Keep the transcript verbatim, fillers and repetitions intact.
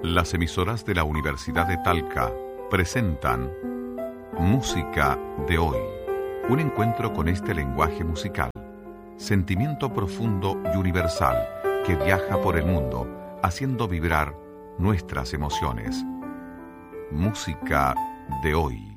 Las emisoras de la Universidad de Talca presentan Música de Hoy, un encuentro con este lenguaje musical, sentimiento profundo y universal que viaja por el mundo, haciendo vibrar nuestras emociones. Música de Hoy.